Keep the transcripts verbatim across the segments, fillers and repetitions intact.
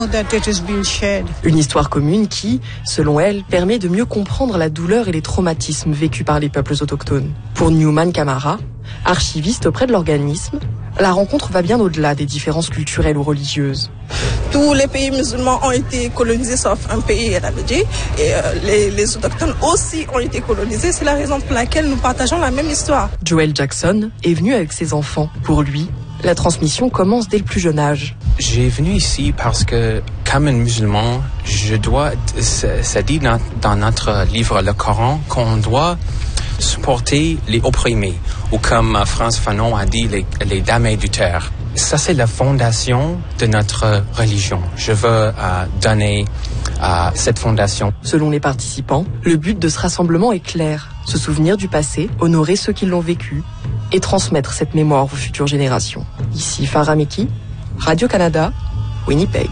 Une histoire commune qui, selon elle, permet de mieux comprendre la douleur et les traumatismes vécus par les peuples autochtones. Pour Newman Camara, archiviste auprès de l'organisme, la rencontre va bien au-delà des différences culturelles ou religieuses. Tous les pays musulmans ont été colonisés sauf un pays, elle avait dit, et euh, les, les autochtones aussi ont été colonisés. C'est la raison pour laquelle nous partageons la même histoire. Joel Jackson est venu avec ses enfants. Pour lui, la transmission commence dès le plus jeune âge. J'ai venu ici parce que, comme un musulman, je dois, ça dit dans, dans notre livre, le Coran, qu'on doit supporter les opprimés, ou comme Frantz Fanon a dit, les, les damnés du terre. Ça, c'est la fondation de notre religion. Je veux euh, donner à euh, cette fondation. Selon les participants, le but de ce rassemblement est clair. Se souvenir du passé, honorer ceux qui l'ont vécu et transmettre cette mémoire aux futures générations. Ici Farah Meki, Radio-Canada, Winnipeg.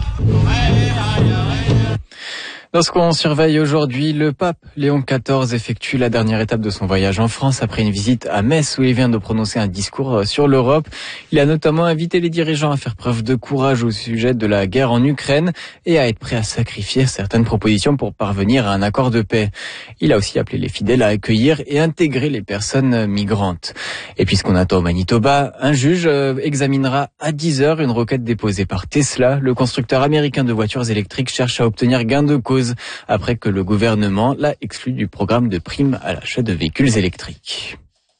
Dans ce qu'on surveille aujourd'hui, le pape Léon quatorze effectue la dernière étape de son voyage en France après une visite à Metz où il vient de prononcer un discours sur l'Europe. Il a notamment invité les dirigeants à faire preuve de courage au sujet de la guerre en Ukraine et à être prêts à sacrifier certaines propositions pour parvenir à un accord de paix. Il a aussi appelé les fidèles à accueillir et intégrer les personnes migrantes. Et puisqu'on attend au Manitoba, un juge examinera à dix heures une requête déposée par Tesla. Le constructeur américain de voitures électriques cherche à obtenir gain de cause après que le gouvernement l'a exclu du programme de prime à l'achat de véhicules électriques.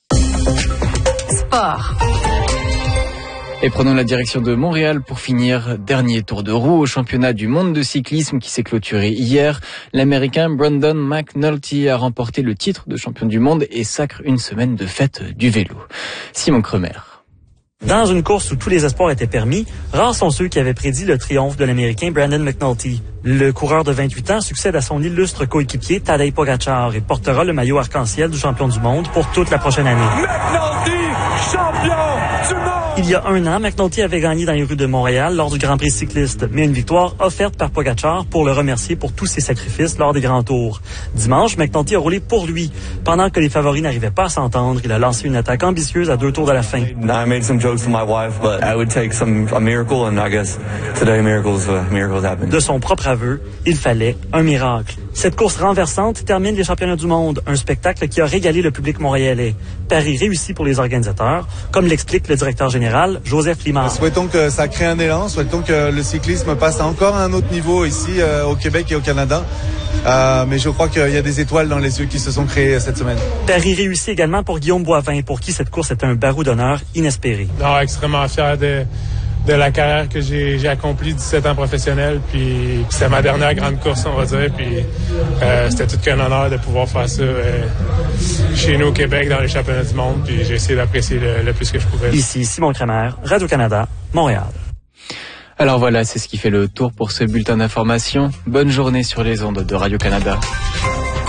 Sport. Et prenons la direction de Montréal pour finir. Dernier tour de roue au championnat du monde de cyclisme qui s'est clôturé hier. L'Américain Brandon McNulty a remporté le titre de champion du monde et sacre une semaine de fête du vélo. Simon Kremer. Dans une course où tous les espoirs étaient permis, rares sont ceux qui avaient prédit le triomphe de l'Américain Brandon McNulty. Le coureur de vingt-huit ans succède à son illustre coéquipier Tadej Pogačar et portera le maillot arc-en-ciel du champion du monde pour toute la prochaine année. McNulty, champion du monde! Il y a un an, McNulty avait gagné dans les rues de Montréal lors du Grand Prix cycliste, mais une victoire offerte par Pogačar pour le remercier pour tous ses sacrifices lors des grands tours. Dimanche, McNulty a roulé pour lui. Pendant que les favoris n'arrivaient pas à s'entendre, il a lancé une attaque ambitieuse à deux tours de la fin. I made some jokes to my wife, but I would take some a miracle, and I guess today miracles uh, miracles happen. De son propre aveu, il fallait un miracle. Cette course renversante termine les championnats du monde, un spectacle qui a régalé le public montréalais. Pari réussi pour les organisateurs, comme l'explique le directeur général, Joseph Limard. Souhaitons que ça crée un élan, souhaitons que le cyclisme passe encore à un autre niveau ici euh, au Québec et au Canada. Euh, mais je crois qu'il y a des étoiles dans les yeux qui se sont créées cette semaine. Pari réussi également pour Guillaume Boivin, pour qui cette course est un barreau d'honneur inespéré. Non, extrêmement fier de... de la carrière que j'ai, j'ai accomplie dix-sept ans professionnel, puis, puis c'était ma dernière grande course, on va dire, puis euh, c'était tout qu'un honneur de pouvoir faire ça euh, chez nous au Québec dans les championnats du monde, puis j'ai essayé d'apprécier le, le plus que je pouvais. Ici Simon Kremer, Radio-Canada, Montréal. Alors voilà, c'est ce qui fait le tour pour ce bulletin d'information. Bonne journée sur les ondes de Radio-Canada.